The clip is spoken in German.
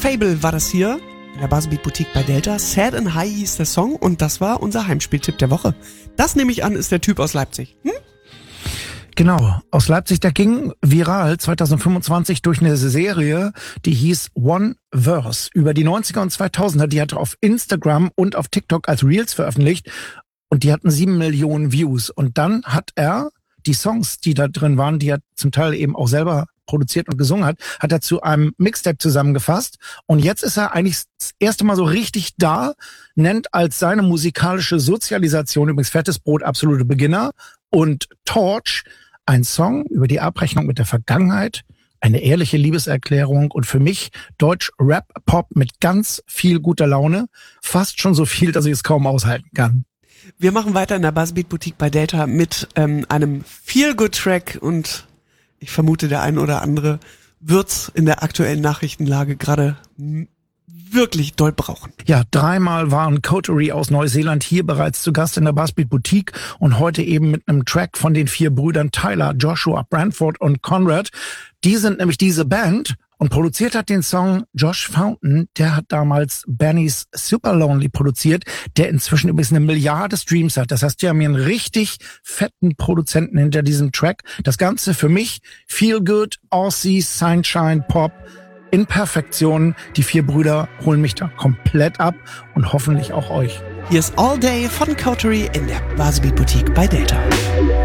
Fable war das hier in der Buzzbeat Boutique bei Delta. Sad and High hieß der Song und das war unser Heimspieltipp der Woche. Das nehme ich an, ist der Typ aus Leipzig. Genau, aus Leipzig, der ging viral 2025 durch eine Serie, die hieß One Verse. Über die 90er und 2000er, die hat er auf Instagram und auf TikTok als Reels veröffentlicht und die hatten 7 Millionen Views. Und dann hat er die Songs, die da drin waren, die er zum Teil eben auch selber produziert und gesungen hat er zu einem Mixtape zusammengefasst. Und jetzt ist er eigentlich das erste Mal so richtig da, nennt als seine musikalische Sozialisation übrigens Fettes Brot absolute Beginner und Torch ein Song über die Abrechnung mit der Vergangenheit, eine ehrliche Liebeserklärung und für mich Deutsch-Rap-Pop mit ganz viel guter Laune. Fast schon so viel, dass ich es kaum aushalten kann. Wir machen weiter in der Buzzbeat Boutique bei Delta mit einem Feel-Good-Track und ich vermute, der ein oder andere wird's in der aktuellen Nachrichtenlage gerade wirklich doll brauchen. Ja, 3-mal waren Coterie aus Neuseeland hier bereits zu Gast in der Buzzbeat Boutique und heute eben mit einem Track von den 4 Brüdern Tyler, Joshua, Brantford und Conrad. Die sind nämlich diese Band und produziert hat den Song Josh Fountain. Der hat damals Bennys Super Lonely produziert, der inzwischen übrigens 1 Milliarde Streams hat. Das heißt, die haben hier einen richtig fetten Produzenten hinter diesem Track. Das Ganze für mich Feel Good, Aussie, Sunshine, Pop in Perfektion. Die 4 Brüder holen mich da komplett ab und hoffentlich auch euch. Hier ist All Day von Coterie in der Buzzbeat Boutique bei Delta.